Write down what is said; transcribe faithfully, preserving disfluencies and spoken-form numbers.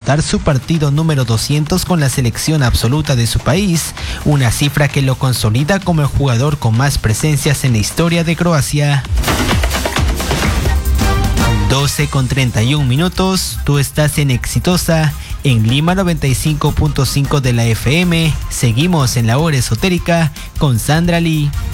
disputar su partido número doscientos con la selección absoluta de su país, una cifra que lo consolida como el jugador con más presencias en la historia de Croacia. doce con treinta y un minutos, tú estás en Exitosa, en Lima noventa y cinco punto cinco de la F M. Seguimos en la hora esotérica con Sandra Lee.